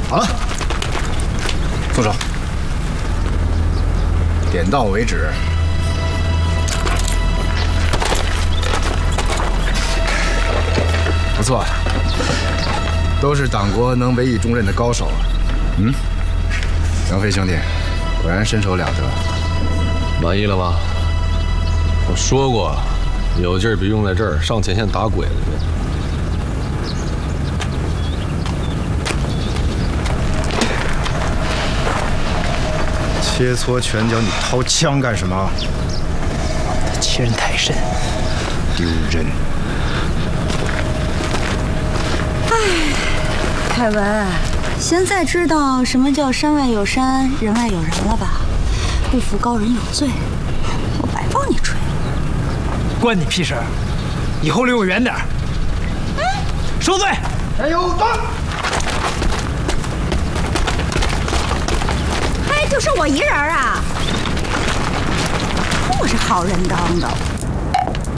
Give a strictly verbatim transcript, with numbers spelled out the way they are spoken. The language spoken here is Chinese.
好了，松手，点到为止。不错，都是党国能委以重任的高手。嗯，杨飞兄弟，果然身手了得。 满意了吗？我说过，有劲儿别用在这儿，上前线打鬼子去。 切磋拳脚，你掏枪干什么？ 他欺人太甚， 丢人！ 哎，凯文，现在知道什么叫山外有山，人外有人了吧？不服高人有罪，我白帮你吹。 关你屁事！以后离我远点儿。嗯，收队！ 加油，走！ 就剩我一人啊！我是好人当的。